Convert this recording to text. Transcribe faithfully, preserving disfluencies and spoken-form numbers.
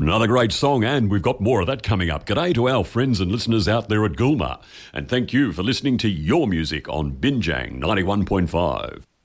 Another great song, and we've got more of that coming up. G'day to our friends and listeners out there at Goolma, and thank you for listening to your music on Binjang ninety-one point five.